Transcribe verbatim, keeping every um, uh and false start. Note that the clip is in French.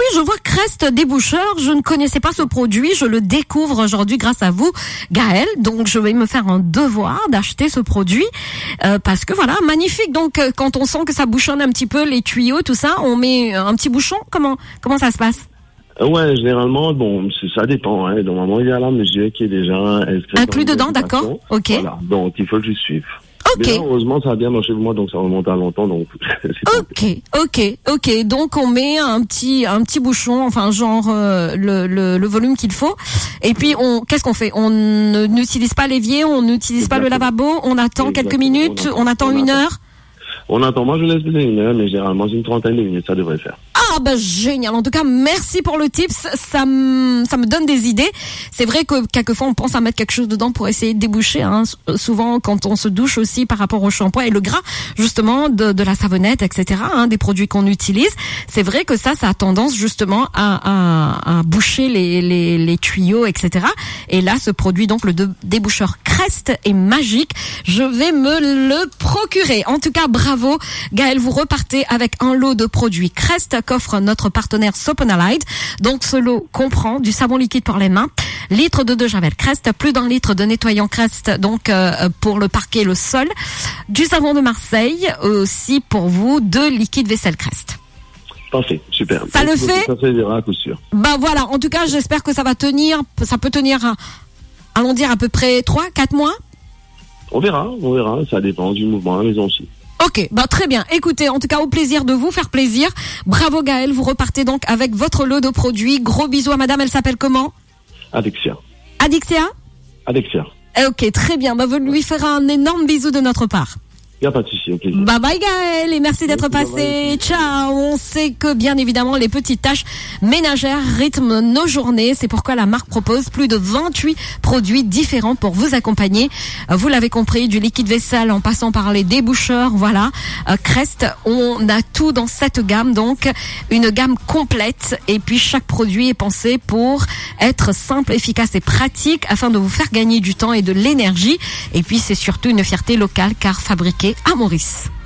je vois Crest déboucheur. Je ne connaissais pas ce produit. Je le découvre aujourd'hui grâce à vous, Gaël. Donc, je vais me faire un devoir d'acheter ce produit euh, parce que voilà, magnifique. Donc, euh, quand on sent que ça bouchonne un petit peu les tuyaux, tout ça, on met un petit bouchon. Comment comment ça se passe? Ouais, généralement, bon, ça dépend. Hein. Normalement, il y a la mesure qui est déjà inscrite. Inclus dedans, d'accord. Ok. Voilà. Donc, il faut que je suive. Ok. Mais heureusement, ça a bien marché pour moi, donc ça remonte à longtemps, donc. Ok, ok, ok. Donc on met un petit, un petit bouchon, enfin genre euh, le, le, le volume qu'il faut. Et puis on, qu'est-ce qu'on fait? On ne- n'utilise pas l'évier, on n'utilise pas le lavabo, on attend Exactement. quelques minutes, on attend On une attend. heure. On attend, moi je laisse passer une heure, mais généralement c'est une trentaine de minutes, ça devrait faire. Ah bah génial. En tout cas, merci pour le tips. Ça me ça me donne des idées. C'est vrai que quelquefois on pense à mettre quelque chose dedans pour essayer de déboucher. Hein. Souvent quand on se douche aussi par rapport au shampoing et le gras justement de, de la savonnette, et cetera. Hein, des produits qu'on utilise. C'est vrai que ça, ça a tendance justement à, à, à boucher les, les, les tuyaux, et cetera. Et là, ce produit donc le de- déboucheur Crest est magique. Je vais me le procurer. En tout cas, bravo Gaël. Vous repartez avec un lot de produits Crest qu'offre notre partenaire Soponalite. Donc ce lot comprend du savon liquide pour les mains, litre de de javel Crest, plus d'un litre de nettoyant Crest donc euh, pour le parquet et le sol, du savon de Marseille aussi pour vous, deux liquides vaisselle Crest. Parfait, super. Ça le Merci beaucoup, fait. Ça servira à coup sûr. Bah voilà, en tout cas j'espère que ça va tenir, ça peut tenir, à- allons dire à peu près trois, quatre mois. On verra, on verra, ça dépend du mouvement à la maison aussi. Ok, bah très bien. Écoutez, en tout cas, au plaisir de vous faire plaisir. Bravo Gaël, vous repartez donc avec votre lot de produits. Gros bisous à madame, elle s'appelle comment? Adixia. Adixia? Adixia. Eh, Ok, très bien. Bah, vous lui ferez un énorme bisou de notre part. Il n'y a pas de souci, au plaisir. Bye bye Gaël et merci d'être Merci, passé. bye bye. Ciao. On sait que bien évidemment les petites tâches ménagères rythment nos journées. C'est pourquoi la marque propose plus de vingt-huit produits différents pour vous accompagner. Euh, Vous l'avez compris, du liquide vaisselle en passant par les déboucheurs. Voilà. Euh, Crest, on a tout dans cette gamme. Donc une gamme complète. Et puis chaque produit est pensé pour être simple, efficace et pratique afin de vous faire gagner du temps et de l'énergie. Et puis c'est surtout une fierté locale car fabriqué à Maurice.